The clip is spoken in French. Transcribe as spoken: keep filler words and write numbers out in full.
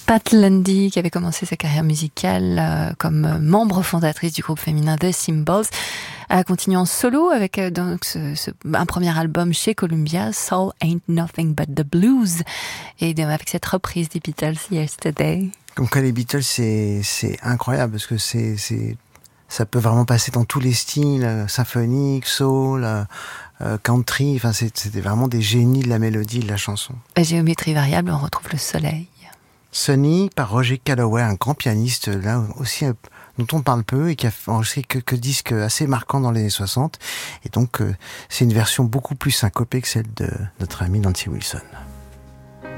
Pat Lundy, qui avait commencé sa carrière musicale euh, comme membre fondatrice du groupe féminin The Symbols, a continué en solo avec euh, donc ce, ce, un premier album chez Columbia, Soul Ain't Nothing But the Blues, et de, avec cette reprise des Beatles, Yesterday. Comme quoi les Beatles, c'est, c'est incroyable, parce que c'est, c'est, ça peut vraiment passer dans tous les styles, euh, symphonique, soul, euh, euh, country, enfin c'est, c'était vraiment des génies de la mélodie, de la chanson. À géométrie variable, on retrouve le soleil. Sunny par Roger Calloway, un grand pianiste là aussi dont on parle peu et qui a enregistré que, que disques assez marquants dans les années soixante. Et donc euh, c'est une version beaucoup plus syncopée que celle de notre ami Nancy Wilson.